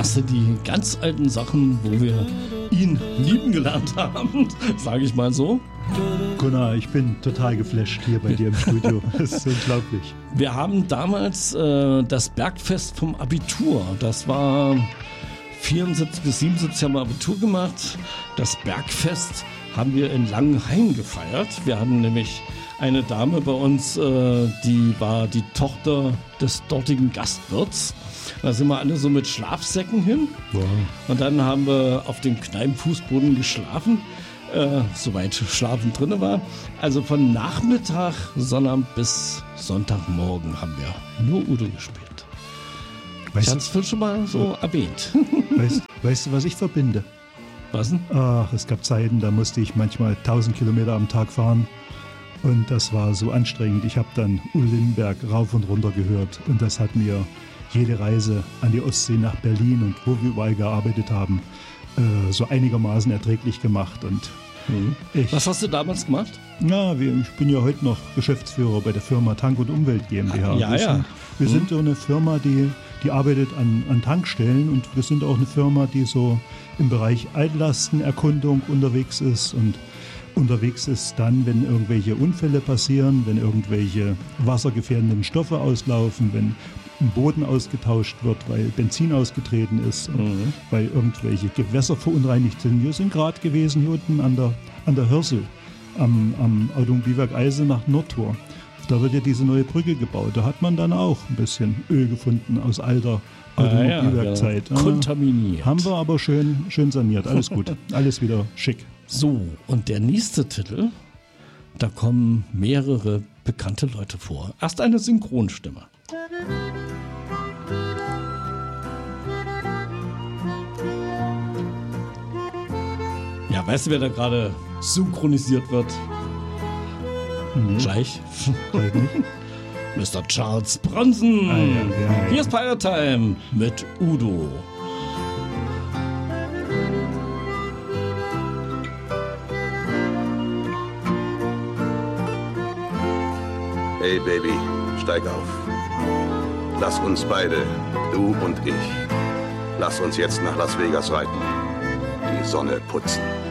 das sind die ganz alten Sachen, wo wir ihn lieben gelernt haben, sage ich mal so. Gunnar, ich bin total geflasht hier bei dir im Studio. Das ist unglaublich. Wir haben damals das Bergfest vom Abitur, das war 74 bis 77 haben wir Abitur gemacht. Das Bergfest haben wir in Langenhain gefeiert. Wir hatten nämlich eine Dame bei uns, die war die Tochter des dortigen Gastwirts. Da sind wir alle so mit Schlafsäcken hin. Wow. Und dann haben wir auf dem Kneipenfußboden geschlafen, soweit Schlafen drin war. Also von Nachmittag, Sonnabend bis Sonntagmorgen haben wir nur Udo gespielt. Ich hatte es schon mal so erwähnt. Weißt du, was ich verbinde? Was denn? Ach, es gab Zeiten, da musste ich manchmal 1000 Kilometer am Tag fahren. Und das war so anstrengend. Ich habe dann Udo Lindenberg rauf und runter gehört. Und das hat mir jede Reise an die Ostsee nach Berlin und wo wir überall gearbeitet haben, so einigermaßen erträglich gemacht. Und Was hast du damals gemacht? Ja, ich bin ja heute noch Geschäftsführer bei der Firma Tank und Umwelt GmbH. Wir sind so eine Firma, die arbeitet an Tankstellen, und wir sind auch eine Firma, die so im Bereich Altlastenerkundung unterwegs ist und unterwegs ist dann, wenn irgendwelche Unfälle passieren, wenn irgendwelche wassergefährdenden Stoffe auslaufen, wenn ein Boden ausgetauscht wird, weil Benzin ausgetreten ist, weil irgendwelche Gewässer verunreinigt sind. Wir sind gerade gewesen hier unten an der Hörsel am Automobilwerk Eisenach Nordtor. Da wird ja diese neue Brücke gebaut. Da hat man dann auch ein bisschen Öl gefunden aus alter Automobilwerkzeit. Ja. Kontaminiert. Haben wir aber schön saniert. Alles gut. Alles wieder schick. So, und der nächste Titel, da kommen mehrere bekannte Leute vor. Erst eine Synchronstimme. Ja, weißt du, wer da gerade synchronisiert wird? Nee. Gleich. Vielleicht nicht. Mr. Charles Bronson. Ja. Hier ist Pirate Time mit Udo. Hey Baby, steig auf. Lass uns beide, du und ich, lass uns jetzt nach Las Vegas reiten. Die Sonne putzen.